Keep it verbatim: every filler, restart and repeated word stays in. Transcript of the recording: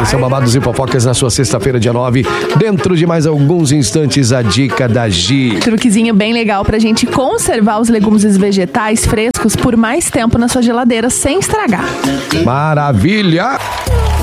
Esse é o Babados e Fofocas na sua sexta-feira, dia nove. Dentro de mais alguns instantes, a dica da Gi. Truquezinho bem legal pra gente conservar os legumes e vegetais frescos por mais tempo na sua geladeira sem estragar. Maravilha!